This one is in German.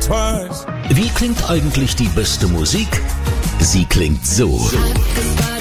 twice. Wie klingt eigentlich die beste Musik? Sie klingt so.